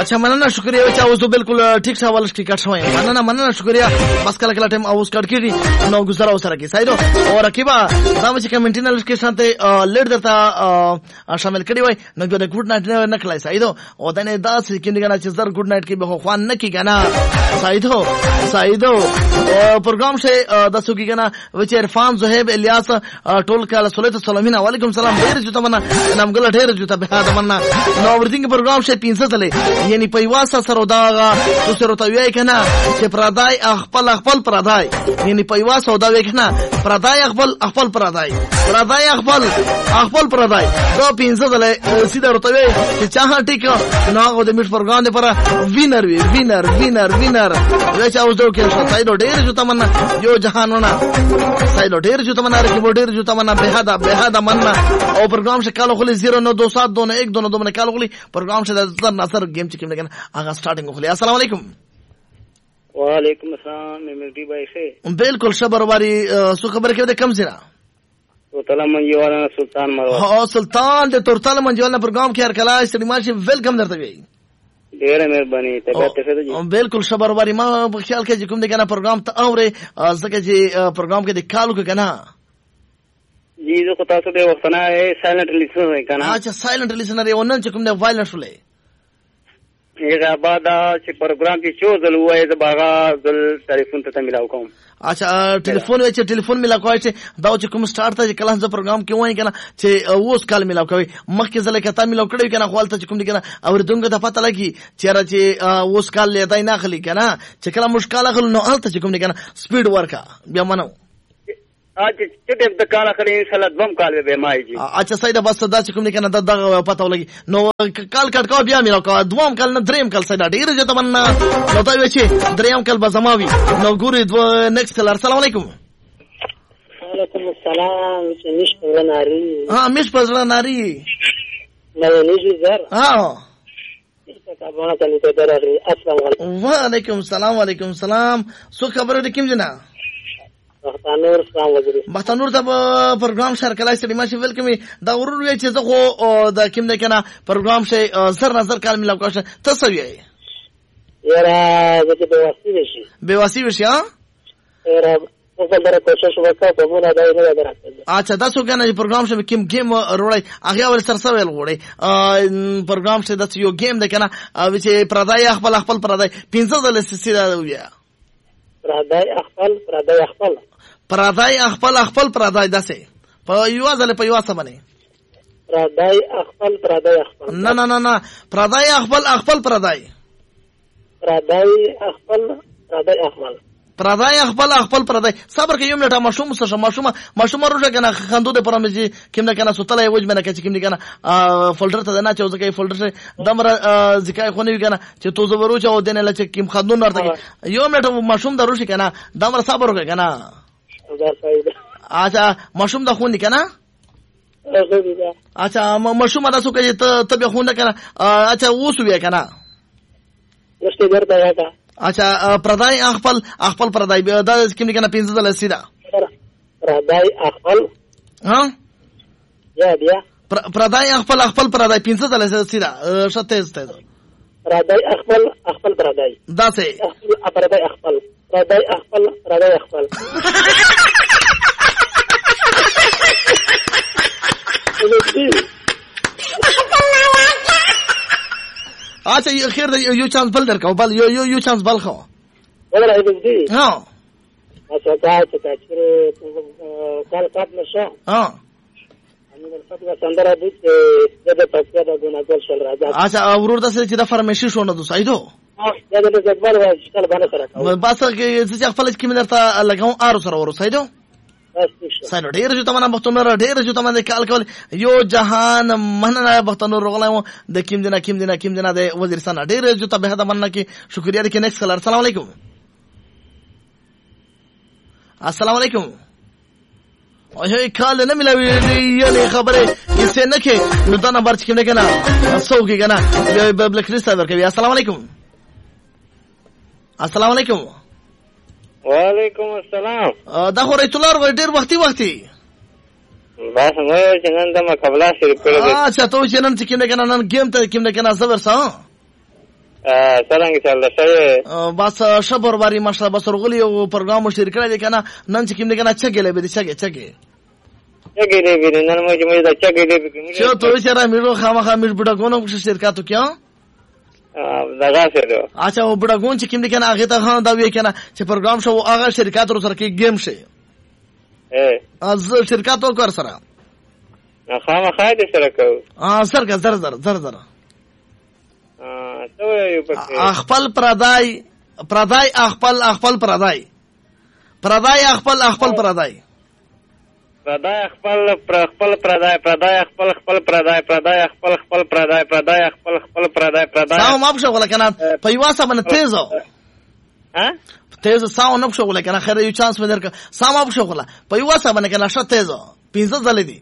अच्छा مننه شکریہ چې اوس بالکل ٹھیک ډول ټیکټ شوی مننه شکریہ بس کله کله ټیم اوس کټ کړي نو گزاره وسره کې سایدو او رکیبا دا چې کمنټینل کې شانته لیډ درته شامل کړي وای نو د ګډ نایټ نه کړای سایدو او دا نه دا چې کیندګنا چې زر ګډ نایټ کې به خوان نه کیګنا سایدو پروګرام شه د سوګیګنا وچ عرفان زهیب الیاس ټول کال صلیت السلامین علیکم سلام ډیر جو تمنا نام ګل ډیر جو ته به دا مننه نو ورتینګ پروګرام شه 500 تله یعنی په واسه سره دا تو سره ته وای کنه چې پردای خپل پردای یعنی په واسه دا وای کنه پردای خپل پردای دا 500 تله سیده ورته وای چې چا ټیک نو هغه د میټ پروګرام لپاره وینر وای چې اوس دوه کې سایدو ډیر جو تمنا یو جهانونه سایدو ډیر جو تمنا رکی ډیر جو تمنا به هدا مننه او پروګرام شه کالو خلی 0927212 کالو خلی پروګرام شه د نصر گیم چې کوم نه هغه سٹارټینګ خلی السلام علیکم وعلیکم السلام میمری بھائی سے بالکل صبر واری سو خبر کې د کم سره تورتل منجوانا سلطان مروه ها سلطان د تورتل منجوانا پروګرام کې هر کله استعمال شي ویلکم درته وی ډیره مهرباني طبيعت څه دی بالکل صبر واری ما په خیال کې کوم دغه پروګرام ته اوري ځکه چې پروګرام کې د کالو کې کنه جی زه کو تاسو به وختنه سایلنت لیسنر ہے کنه اچھا سایلنت لیسنر یې ونن چې کوم د وایلنس ولې یغه بعد چې پروګرام کې شو زل وای ز باغا زل ټلیفون ته ملاو کوم اچھا ټلیفون وچ ټلیفون ملاو کوي چې دا چې کوم سٹارټ ته کله ز پروګرام کې وای کنه چې اوس کال ملاو کوي مخکې زل کته ملاو کړی کنه خپل ته کوم دي کنه او دغه ته پته لګي چې اوس کال لیدای نه خلی کنه چې کله مشکل غل نو الته کوم دي کنه سپیډ ورکا بیا منو اج چې د کال اخري ان شاء الله دوم کال به مای جی اچھا سیدا بس دا چې کوم نه کنه دغه پته ولګي نو کال کټ کو بیا میرا کو دوم کال نه دریم کال سیدا ډیر چې تمنا نو دا وی چې دریم کال به زماوي نو ګوري نیکست کال السلام علیکم وعلیکم السلام مش پرناری مش پرناری نو نيجي زر وعلیکم السلام سو خبره د کوم جنا بختانور سلام وزیری بختانور ته پروګرام شهر کلای سړي ماشي ویلکم دا ورور وی چې زه خو د کوم نه کنه پروګرام شي سر نظر کال ملاو کوشه تاسو وی یاره چې به واسي وشي ها یاره په دغه کوشش وکړه په موږ دا نه درته اچھا تاسو کنه پروګرام شي کوم گیم وروړی هغه ور سر سره ویل غوړي پروګرام شي د یو گیم ده کنه چې پردای خپل پردای 15 دل سیده وی پردای خپل پردای داسه په یو ځل په یو څه باندې پردای خپل نه پردای خپل پردای صبر کې یو منټه مشوم روزه کنه خندو د پرمځي کیمنه کنه سوتلې وجمنه کې کیمنه کنه فولډر ته نه چوزه کې فولډر شه دمر ځکه خو نه کنه چې تو زبرو چا ودنه لچ کیم خندو نرته یو منټه مشوم درو شي کنه دمر صبر وکړه کنه اچھا مشوم د خون کنه اچھا مشوم د سو کې ته به خون کنه اچھا وسو بیا کنه نشته درته راځه اچھا پردای خپل پردای دا کوم کنه 15 دل سیدا پردای خپل ها بیا پردای خپل پردای 15 دل سیدا شته پردای خپل پردای دا سه پردای خپل اچھا خیر یو چانس بل درکاو بل یو چانس بل خو ولا دې ها اچھا دا چې کال کات نشو ها ان فتوا سندره دې د پښتو د ګناګل شل راځي اچھا ورور تاسو چې د فرمایشي شو نه دوه سایدو دا د ځګبل وایي چې باندې سره بس چې خپل کې مدرته لګاو ارو سره ورو سایدو سایدو ډیر چې تمنا بختونر ډیر چې تمنا کال کول یو جهان مننه بختونر رغلاو د کیم دینا د وزیرستان ډیر چې تبه د مننه کې شکریا دې کې نیکست کلر السلام علیکم اوه کال نه ملوي یعنی خبره کیسه نه کې نو دا نمبر چې نه کنه سو کې کنه بل کریستا ورکوي السلام علیکم وعلیکم السلام دا خو رئیس الله ور ډیر وختي بس نو چې نن د مقابله شروع کړو اچھا ته چې نن چې کنه نن گیم ته کنه زبر سا څنګه چل ده شوی بس شبر باری ماشاءالله بس ورغلی او پروګرام شیر کړی دی کنه نن چې کوم دی کنه چګې لبه دي چګې نن مې دا چګې دی چو تو چیرې میرو خامخا میر بډاګونو په شرکتو کې دغه څه اچھا او بډاګون چې کوم دی کنه هغه ته خان دا وی کنه چې پروګرام شو هغه شرکت سره کې گیم شي از شرکت وکړ سره خامخا دې سره کو سر زر خپل پردای خپل پردای ساو ما بشو کنه په یواسه باندې تیزو ساو نه بشو کنه خیر یو چانس مې درک ساو ما بشو په یواسه باندې کنه شته تیزو 15 ځلې دي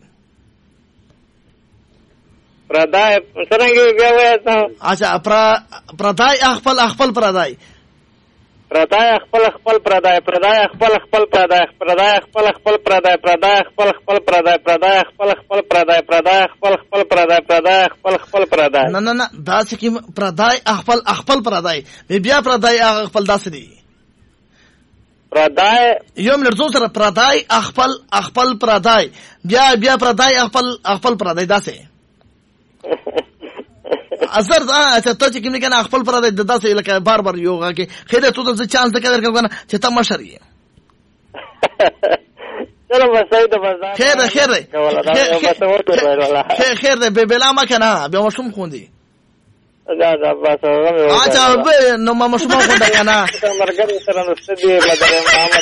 پردای څنګه بیا وای ته اچھا پردای خپل پردای نه دا چې کوم پردای خپل پردای بیا پردای خپل داس دي پردای یو مرزو سره پردای خپل پردای بیا پردای خپل پردای داسه اثر دا چې ته چې کوم کنه خپل پردای د داسې لکه بار یوغه کې خیره ته د چانس د کړه کنه چې ته مشري چلو مسعود بازار خیر به بلا ما کنه بیا مشوم خوندي دا بس اچھا به نو ما مشوم خوندا کنه مرګ سره نستدي بدر محمد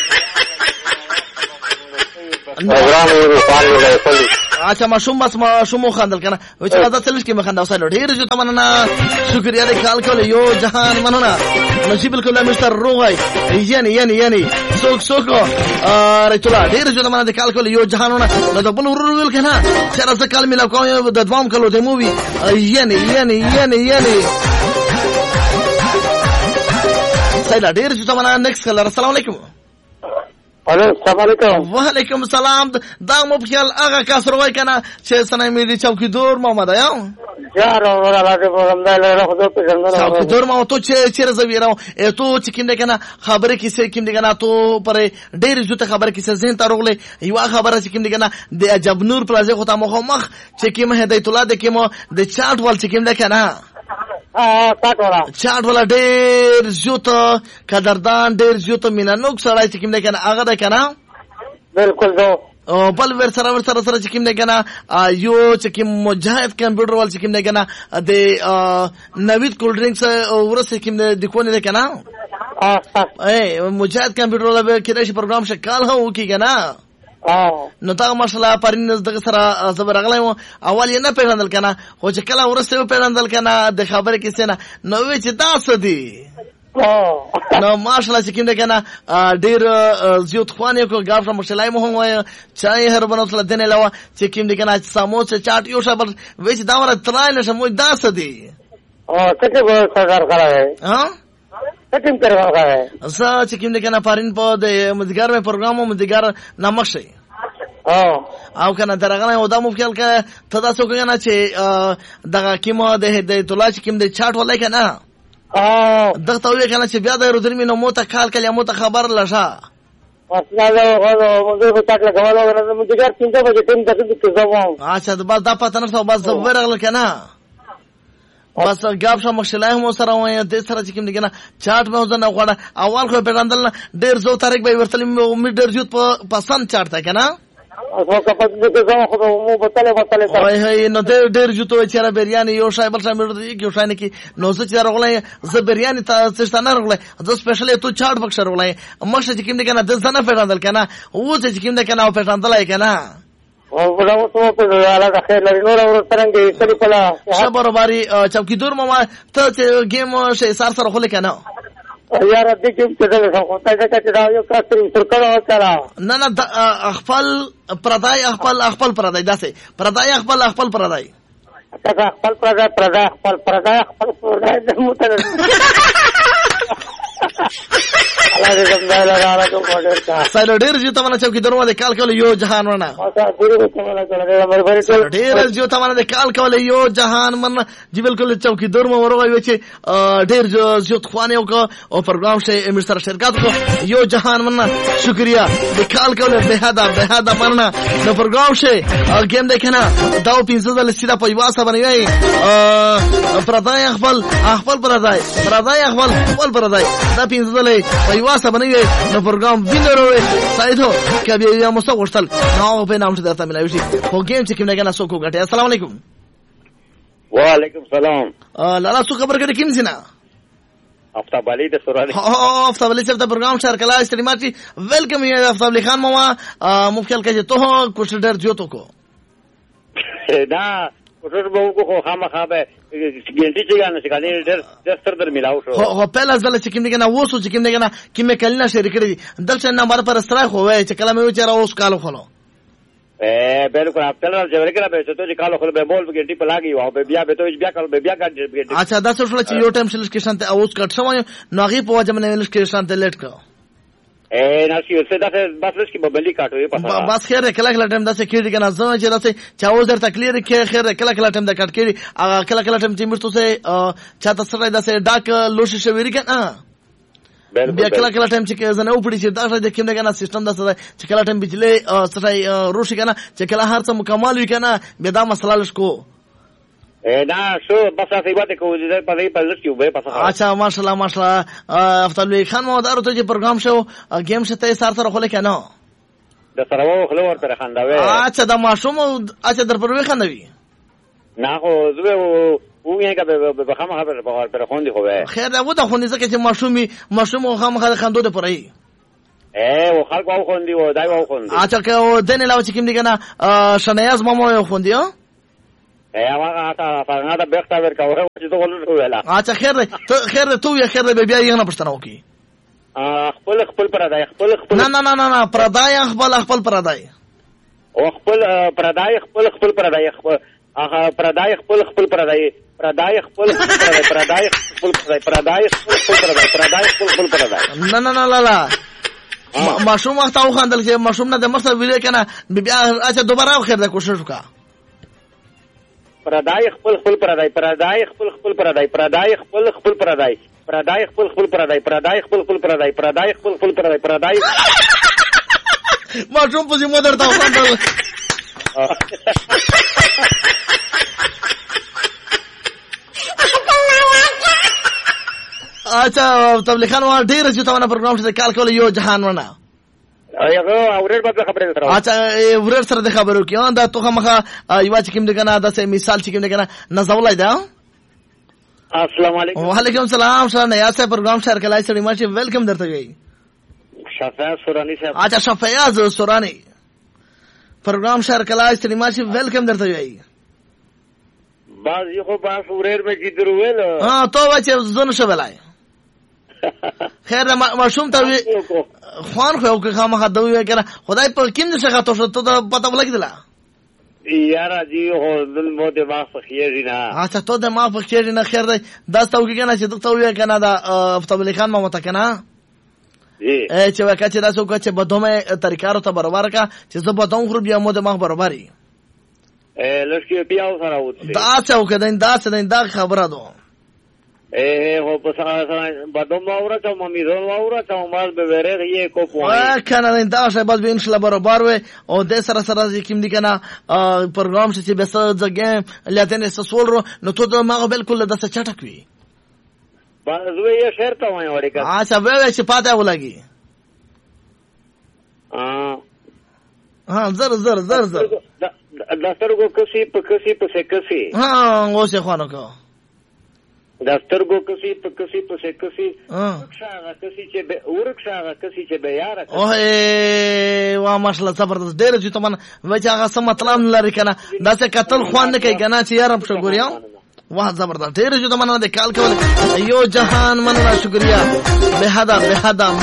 پروګرام یې فعال دی اچھا مشوم خندل کنه و چې راځه تلش کې مخنده وسایل ډیر جو تمننا شکریا دې کال کول یو جهان مننه نصیب بالکل مستر روغای یعنی سوک رچلا ډیر جو تمننا دې کال کول یو جهانونه د بل ورول کنه چې راځه کال ملا کوم د دوام کلو د مووی یعنی سایل ډیر جو تمننا نیکست کلر السلام علیکم السلام علیکم وعلیکم السلام دا مو په خیال هغه کسر وای کنه چې سنای مې دي چوکیدور محمد یار اور راځي پروګرام دا له خو په څنګه چوکیدور ما ته چې رزویراو ته چې کیند کنه خبره کیسه کیند کنه ته پر ډېر زوته خبره کیسه زین ترغله یو خبره چې کیند کنه د عجب نور پلازه خو ته مخ چې کیمه هدایت الله د کیمو د چاټ ول چې کیند کنه چاټ ولا ډېر زوته قدردان ډېر زوته مینانوک سړی چې کیند کنه هغه ده کنه بالکل دو او بل ور سره چې کوم نه کنه یو چې کوم مجاهد کمپیوټر وال چې کوم نه کنه د نوید کول ډرینکس ورسې کوم نه د کو نه کنه مجاهد کمپیوټر وال به کېدای شي پروګرام شکل هو کی کنه نو تا ماشاءالله پرین دغه سره زبر غلای اول یې نه پیژندل کنه خو چې کله ورسې پیژندل کنه د خبره کې څه نه نو چې تاسو دی نو ماشاءالله چې کیند کنه ډیر زیات خوانې کو غاف مشلای مو هم چای هر بنوسله دنه لوا چې کیند کنه سموسه چاټ یو شبر وېچ دا ور ترای نه سمو داس دی څه به سرکار کړای څه کړو کړای اسا چې کیند کنه پارین په د مدګار مې پروګرام مدګار نمښي او کنه درغه او د مو خپل ک ته تاسو کنه چې دغه کیمو د هدایت الله چې کیم د چاټ ولای کنه دغه وی کنه چې بیا د رودرمي نو موته کال کله موته خبر لشه اچھا بس دا پته نه بس زبر غل کنه بس غاب شو مخشلای مو سره وای د سره چې کوم دغه چاټ مې وزنه غواړه اول خو پیغندل ډیر زو تاریخ به ورتل مې ډیر زیات پسند چاټ کنه او کپس دې زما خو مو بتله وای هي نو ډیر جوتو چې را بریاني یو شای بل شای مې یو شای نه کی نو څه چې راغله ز بریاني تاسو څه نه راغله د سپیشل ته چاټ بخښ راغله مشه چې کوم دې کنه د زنه پیژندل کنه او چې کوم دې کنه پیژندل کنه او بلو ته په اړه خیر لري نور څنګه سړي پلا شبر باری چوکیدور ماما ته چې گیم شي سره خو کنه یار دې کوم څه ده خو ته چې دا یو کاستري تر کړه وکړه نه خپل پردای خپل پردای داسې پردای خپل پردای خپل پردای الله دې زموږ لپاره کوم ډېر کا سایلو ډیر جو تمنه چوکی درو د کال کول یو جهان ورنا تاسو پوره کومه کړل مر بری ټول ډیر جو تمنه د کال کول یو جهان من جی بالکل چوکی درو ورغه وی چې ډیر جو خوانه او پروګرام شه امیر سره شرکت کو یو جهان من شکریا د کال کول به هدا مننه د پروګرام شه گیم دیکنه دا پینځه د سیده په واسه باندې پردای خپل پردای خپل پردای دا پینځه د واسه باندې نو پروګرام وینرو سایدو کبي یا مستغشتل نو په نام ته درته ملایوي خو گیم چې کوم نه سو کو غټه السلام علیکم وعلیکم السلام لالا سو خبر کړي کوم زینا افتاب علي د سوراني افتاب علي صاحب د پروګرام شهر کلا استریماتي ویلکم یو افتاب علي خان ماما مفکل کې ته کوشش ډېر جوړ کو دا کوشش به وکړو خامخا به ګنټي چې غانه چې کله ډېر ستر در ملاو شو خو په لاس دل چې کوم نه وسو چې کوم نه کیمه کلنا شریک کړی دلته نمبر پر سره خو وای چې کله مې وچاره اوس کال خلو بالکل خپل چې ورکړه به ته چې کال خلو به بول ګنټي په لاګي او به بیا به ته بیا کال به بیا ګنټي اچھا دا څه چې یو ټایم شلش کې شانته اوس کټ شوی نو هغه په وجه باندې ویل کې شانته لیټ کو ناشي څه دا بس لږ کې ببلی کاټوي پسا بس خیر کله ټایم دا څه کېږي کنه زما چې راځي چاوز در تکلیف کې خیر کله ټایم دا کټ کېږي هغه کله ټایم چې مرته سه چاته سره دا سه ډاک لوش شوی کنه بیا کله ټایم چې زنه وپړي چې دا د کوم نه سیستم دا سره چې کله ټایم بجلی سره روشي کنه چې کله هر څه مکمل وي کنه به دا مسله لشکو دا شو بس هغه باندې کوو چې په دې په لږ کې وبې پسه اچھا ماشاءالله افتاب علي خان مو دارو ته چې پروګرام شو گیم شته سره خو لیکنه د سره وو خلو ورته خنداوي اچھا دا ماشوم اچھا در پروي خندوي نه خو زه و یې کا به خامخا پر خوندې خو به خیر دا و د خوندې ځکه چې ماشوم خامخا خندو ده پرې او خلک او خوندې و دای و خوندې اچھا که دنه لاو چې کوم دي کنه شنیاز مامو خوندې هغه څنګه دا بهتا ورکاوه چې ته ولر ویلا اچھا خیر ته یې خیر به بیا یې نه پښتنه وکي خپل پردای نه پردای خپل پردای او خپل پردای خپل پردای هغه پردای خپل پردای پردای خپل پردای نه لا ماشوم وخت او خندل چې ماشوم نه د مرسته ویل کنه بیا اچھا دوباره خیر دا کوشش وکړه پردای خپل پردای پردای خپل پردای پردای خپل پردای پردای خپل پردای پردای خپل پردای پردای خپل پردای پردای ماشوم په زموږ درته وخندل اچھا تبلیغ خان واه ډیر چې تاسو پروګرام ته کال کول یو جهان ونه هغه اورر په خبره سره اچھا اورر سره د خبرو کې دا توخه مخه یو چې کوم دغه دا سه مثال چې کوم دغه نزولای دا السلام علیکم وعلیکم السلام سره نیا سه پروګرام شهر کلای سړي ماشه ویلکم درته وی شفیع سورانی صاحب اچھا شفیع سورانی پروګرام شهر کلای سړي ماشه ویلکم درته وی باز یو خو باز اورر به چې دروول تو چې زونه شولای خیر ماشوم ته خوان خو که خامخا دوی کنه خدای په کیم څه غاټو شو ته پته ولګیدله یاره جی هو دل مو دماغ فخیری نه اچھا تو دماغ فخیری نه خیر دی داستو کې کنه چې ته وی کنه دا افتاب علي خان مو متکنه جی چې وکړه چې تاسو کو چې بدومه طریقارو ته برابر کا چې زه بدوم خو بیا مو دماغ برابرۍ لږ پیاو سره وځي دا څه وکړه دا خبره ده هو په سره بدوم اورته ممیزون اورته مال به وره یې کو پوهه کنه دا څه بس به ان شاء الله برابر وي او د سره کوم دي کنه پروګرام چې به څه ځګه لاتنه سسول نو ته د ما بالکل د څه چټک وي بازوی یې شهر ته وای وړي کا اچھا به چې پاته ولګي زر دسترګو کسي په کسي اوسه خوانو کو دسترګو کسي ورکشاغه کسي چې به یاره وا ماشاءالله زبردست ډېر چې تمن وجه هغه سم مطلب لري کنه دا څه قتل خوان نه کوي کنه چې یارم شکریا واه زبردست ډېر چې تمن د کال کول یو جهان مننه شکریا به هدا